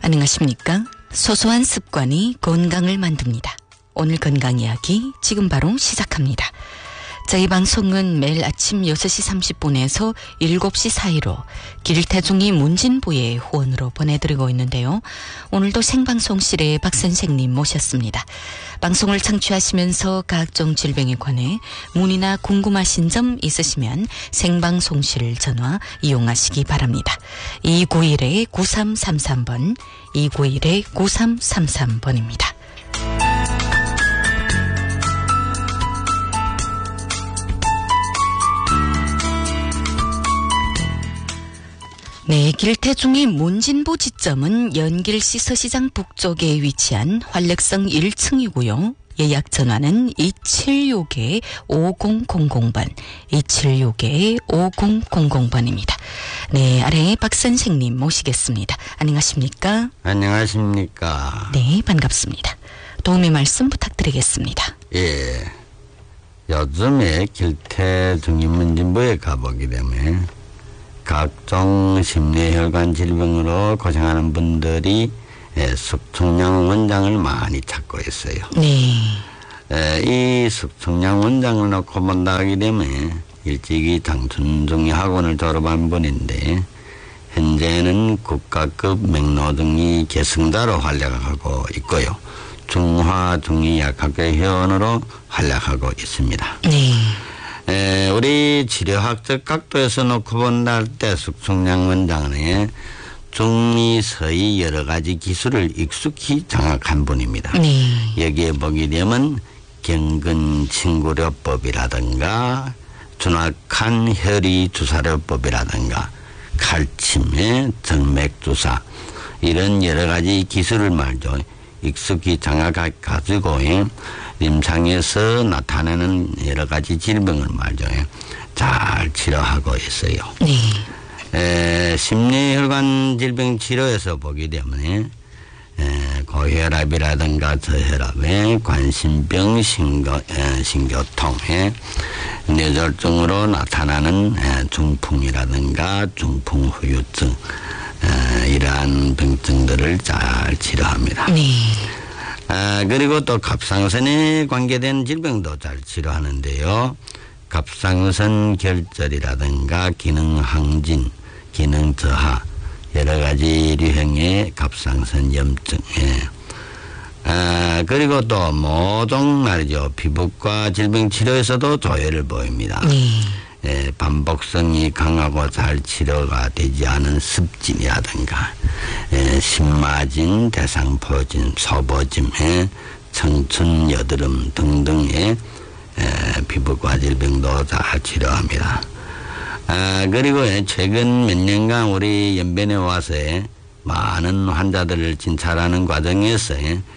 안녕하십니까? 소소한 습관이 건강을 만듭니다. 오늘 건강 이야기 지금 바로 시작합니다. 저희 방송은 매일 아침 6시 30분에서 7시 사이로 길태중이 문진부의 후원으로 보내드리고 있는데요. 오늘도 생방송실에 박 선생님 모셨습니다. 방송을 청취하시면서 각종 질병에 관해 문의나 궁금하신 점 있으시면 생방송실 전화 이용하시기 바랍니다. 291-9333번, 291-9333번입니다. 네, 길태중의 문진부 지점은 연길시 서시장 북쪽에 위치한 활력성 1층이고요. 예약 전화는 276-5000번, 276-5000번입니다. 네, 아래 박 선생님 모시겠습니다. 안녕하십니까? 안녕하십니까? 네, 반갑습니다. 도움의 말씀 부탁드리겠습니다. 예, 요즘에 길태중의 문진부에 가보게 되면 각종 심뇌혈관 질병으로 고생하는 분들이 숙청량 원장을 많이 찾고 있어요. 네. 이 숙청량 원장을 놓고 본다 하게 되면 일찍이 장춘중의 학원을 졸업한 분인데 현재는 국가급 맥노중의 계승자로 활약하고 있고요. 중화중의약학회 회원으로 활약하고 있습니다. 네. 우리 치료학적 각도에서 놓고 본다 할 때 숙청량 원장은 중미 서의 여러 가지 기술을 익숙히 장악한 분입니다. 네. 여기에 보게 되면 경근친구료법이라든가 준확한 혈의 주사료법이라든가 칼침의 정맥주사 이런 여러 가지 기술을 말죠. 익숙히 장악해가지고 임상에서 나타내는 여러 가지 질병을 말죠. 잘 치료하고 있어요. 네. 심뇌혈관 질병 치료에서 보게 되면 고혈압이라든가 저혈압에 관심병, 신교통, 뇌졸중으로 나타나는 중풍이라든가 중풍후유증 이러한 병증들을 잘 치료합니다. 네. 그리고 또 갑상선에 관계된 질병도 잘 치료하는데요. 갑상선 결절이라든가 기능 항진, 기능 저하, 여러 가지 유형의 갑상선 염증, 그리고 또 모종 말이죠. 피부과 질병 치료에서도 조예를 보입니다. 반복성이 강하고 잘 치료가 되지 않은 습진이라든가 신마진, 대상포진, 소보짐, 청춘 여드름 등등의 피부과 질병도 잘 치료합니다. 그리고 최근 몇 년간 우리 연변에 와서 많은 환자들을 진찰하는 과정에서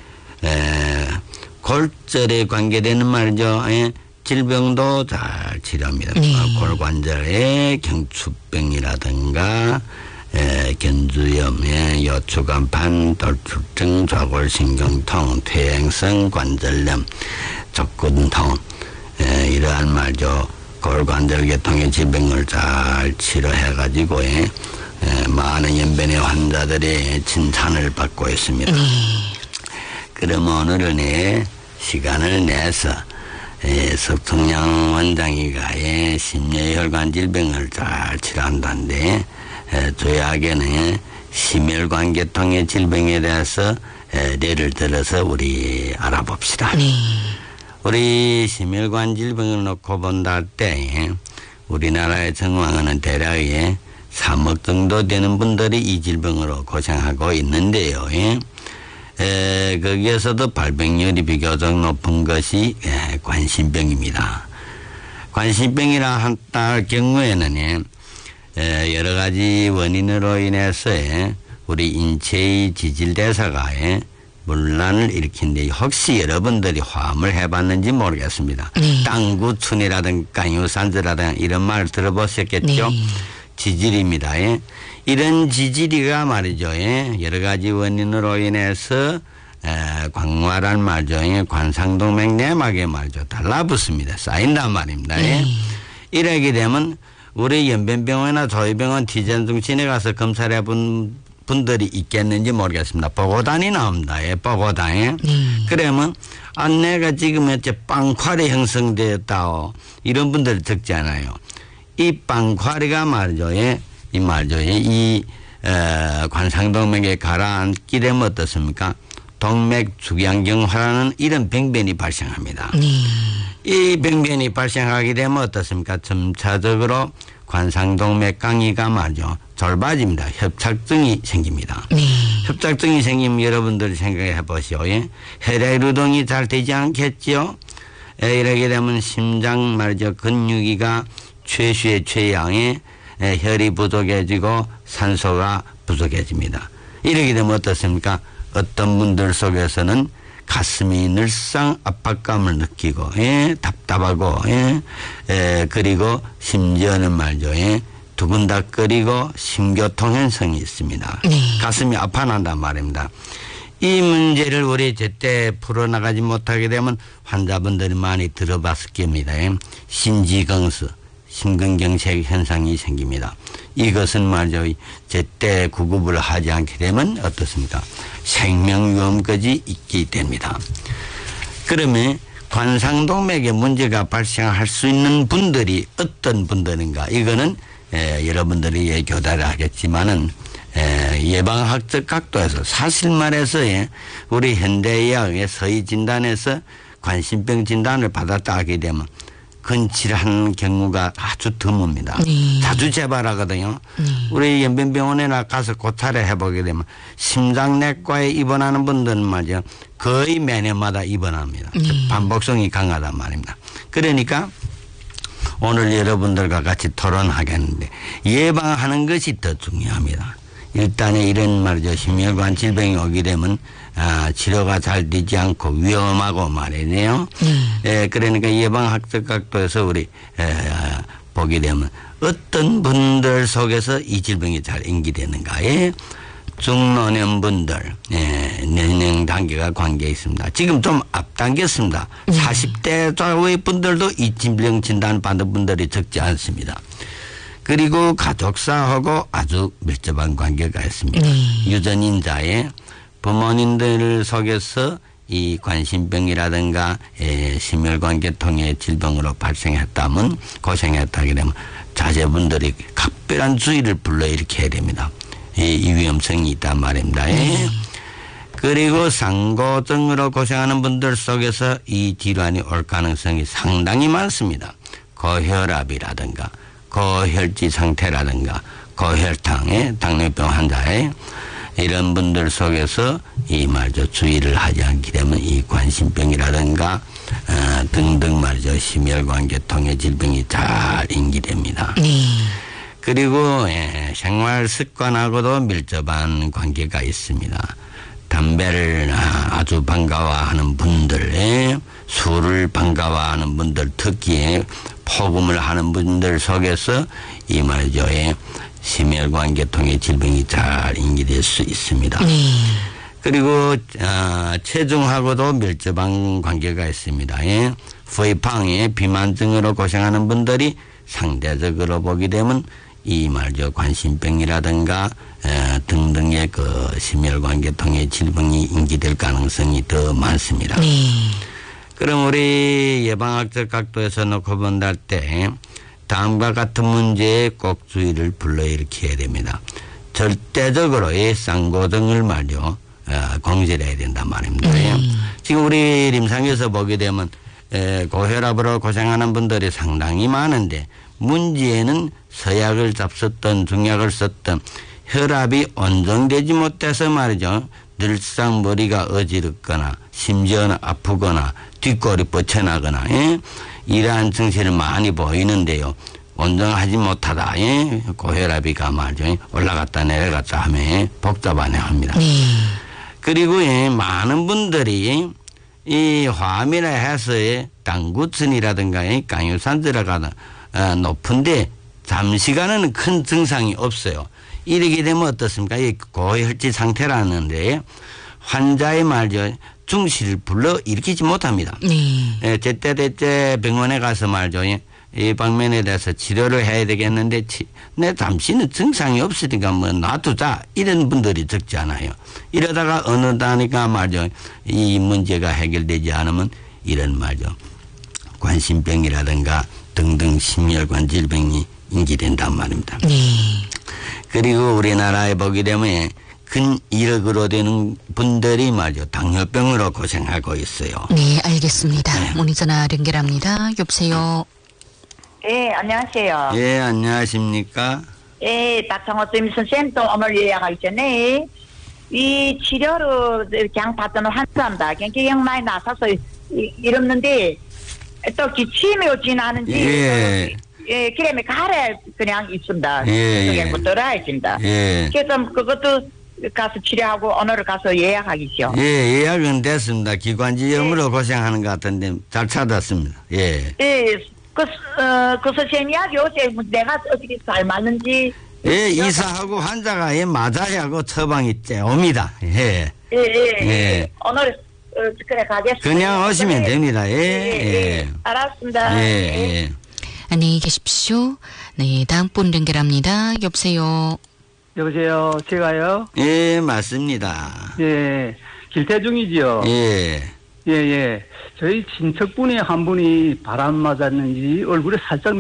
골절에 관계되는 말이죠. 질병도 잘 치료합니다. 골관절의 경추병이라든가 견주염, 요추간판, 돌출증, 좌골신경통, 퇴행성 관절염, 족근통 이러한 말이죠. 골관절 계통의 질병을 잘 치료해가지고 많은 연변의 환자들의 칭찬을 받고 있습니다. 그럼 오늘은 시간을 내서 숙청량 원장이가 심뇌혈관 질병을 잘 치료한다는데 조약에는 심혈관 계통의 질병에 대해서 예를 들어서 우리 알아봅시다. 우리 심혈관 질병을 놓고 본다 할 때 우리나라의 정황은 대략 3억 정도 되는 분들이 이 질병으로 고생하고 있는데요. 거기에서도 발병률이 비교적 높은 것이 관심병입니다. 관심병이라 한다 할 경우에는 여러 가지 원인으로 인해서 우리 인체의 지질대사가 문란을 일으킨데 혹시 여러분들이 화음을 해봤는지 모르겠습니다. 땅구춘이라든가 강유산소라든가 이런 말 들어보셨겠죠? 지질입니다. 이런 지질이가 말이죠. 여러 가지 원인으로 인해서 광활한 말이죠. 관상동맥 내막에 말이죠. 달라붙습니다. 쌓인단 말입니다. 이러게 되면 우리 연변병원이나 조이병원 T전중심에 가서 검사를 해본 분들이 있겠는지 모르겠습니다. 보고단이 나옵니다. 예, 보고단에. 그러면 내가 지금 어째 빵塊이 형성되었다오. 이런 분들이 적지 않아요. 이 빵块이가 말이죠. 예, 이 말이죠. 예, 이 관상동맥에 가라앉게 되면 어떻습니까? 동맥축양경화라는 이런 병변이 발생합니다. 이 병변이 발생하게 되면 어떻습니까? 점차적으로 관상동맥 강의가 말이죠. 좁아집니다. 협착증이 생깁니다. 협착증이 생기면 여러분들이 생각해 보시오. 예? 혈액 유동이 잘 되지 않겠지요? 이렇게 되면 심장 말이죠. 근육이가 최수의 최양에 혈이 부족해지고 산소가 부족해집니다. 이렇게 되면 어떻습니까? 어떤 분들 속에서는 가슴이 늘상 압박감을 느끼고, 예, 답답하고, 예, 그리고 심지어는 말이죠. 예, 두근닥거리고 심교통 현상이 있습니다. 가슴이 아파난단 말입니다. 이 문제를 우리 제때 풀어나가지 못하게 되면 환자분들이 많이 들어봤을 겁니다. 예. 심지경스, 심근경색 현상이 생깁니다. 이것은 말이죠. 제때 구급을 하지 않게 되면 어떻습니까? 생명위험까지 있게 됩니다. 그러면 관상동맥에 문제가 발생할 수 있는 분들이 어떤 분들인가? 이거는 여러분들이 교달을 하겠지만은 예방학적 각도에서 사실 말해서 우리 현대의학의 서희 진단에서 관심병 진단을 받았다 하게 되면 근질한 경우가 아주 드뭅니다. 자주 재발하거든요. 우리 연변병원에나 가서 고찰을 해보게 되면 심장내과에 입원하는 분들은 말이죠. 거의 매년마다 입원합니다. 반복성이 강하단 말입니다. 그러니까 오늘 여러분들과 같이 토론하겠는데 예방하는 것이 더 중요합니다. 일단은 이런 말이죠. 심혈관 질병이 오게 되면 치료가 잘 되지 않고 위험하고 말이네요. 그러니까 예방학적 각도에서 우리 보게 되면 어떤 분들 속에서 이 질병이 잘 인기되는가에 중노년분들年龄 단계가 관계 있습니다. 지금 좀 앞당겼습니다. 40대 좌우의 분들도 이 질병 진단 받는 분들이 적지 않습니다. 그리고 가족사하고 아주 밀접한 관계가 있습니다. 유전인자의 부모님들 속에서 이 관심병이라든가 심혈관계통의 질병으로 발생했다면 고생했다게 되면 자제분들이 각별한 주의를 불러일으켜야 됩니다. 이 위험성이 있단 말입니다. 그리고 상고증으로 고생하는 분들 속에서 이 질환이 올 가능성이 상당히 많습니다. 고혈압이라든가 고혈지 상태라든가 고혈당의 당뇨병 환자의 이런 분들 속에서 이 말이죠. 주의를 하지 않게 되면 이 관심병이라든가 등등 말이죠. 심혈관계통의 질병이 잘 인기됩니다. 그리고 생활 습관하고도 밀접한 관계가 있습니다. 담배를 아주 반가워하는 분들, 술을 반가워하는 분들, 특히 폭음을 하는 분들 속에서 이 말이죠. 심혈관계통의 질병이 잘 인지될 수 있습니다. 그리고 체중하고도 밀접한 관계가 있습니다. 후이팡의 비만증으로 고생하는 분들이 상대적으로 보게 되면 이 말이죠. 관심병이라든가 등등의 그 심혈관계통의 질병이 인지될 가능성이 더 많습니다. 그럼 우리 예방학적 각도에서 놓고 본다 때 다음과 같은 문제에 꼭 주의를 불러일으켜야 됩니다. 절대적으로 이 쌍고등을 말이죠. 공질해야 된단 말입니다. 지금 우리臨床에서 보게 되면 고혈압으로 고생하는 분들이 상당히 많은데 문제는 서약을 잡섰던 중약을 썼던 혈압이 온정되지 못해서 말이죠. 늘상 머리가 어지럽거나 심지어는 아프거나 뒷골이 뻗쳐나거나 이러한 증세를 많이 보이는데요. 온정하지 못하다. 고혈압이가 말이죠. 올라갔다 내려갔다 하면 복잡하네 합니다. 그리고 많은 분들이 이 화암이라 해서胆固醇이라든가 강유산 들어가다 높은데 잠시간은 큰 증상이 없어요. 이렇게 되면 어떻습니까? 이 고혈지 상태라는데 환자의 말이죠. 중시를 불러 일으키지 못합니다. 제때제때 병원에 가서 말이죠. 이 방면에 대해서 치료를 해야 되겠는데 내 당신은 증상이 없으니까 뭐 놔두자 이런 분들이 적잖아요. 이러다가 어느 다니까 말이죠. 이 문제가 해결되지 않으면 이런 말이죠. 관심병이라든가 등등 심혈관 질병이 인지된단 말입니다. 네. 그리고 우리나라에 보게 되면 근 1억으로 되는 분들이 말이죠. 당뇨병으로 고생하고 있어요. 네, 알겠습니다. 네. 문의 전화 연결합니다. 여보세요. 예, 안녕하세요. 예, 안녕하십니까? 예, 박상호 선생님도 오늘 예약하기 전에 이 치료를 그냥 받던 환자입니다. 그냥 많이 나서서 이랬는데 또 기침이 오진 않은지 예. 예, 기름이 가래 그냥 있습니다. 예, 그게 예. 못 들어야진다. 예. 그래서 그것도 가서 치료하고 오늘 가서 예약하기죠. 예, 예약은 됐습니다. 기관지염으로 고생하는 것 같은데 잘 찾았습니다. 예. 예, 그 선생님 이야기 어제 내가 어떻게 잘 맞는지. 예, 이사하고 환자가 예, 맞아야 하고 처방이 옵니다. 예. 예. 예. 오늘 그래 가겠습니다. 그냥 오시면 됩니다. 예. 예. 알았습니다. 예. 안녕히 계십시오. 네, 다음 분 연결합니다. 여보세요. 여보세요. 제가요. 예, 맞습니다. 예, 길태중이지요. 예. 예. 저희 친척분이 한 분이 바람 맞았는지 얼굴에 살짝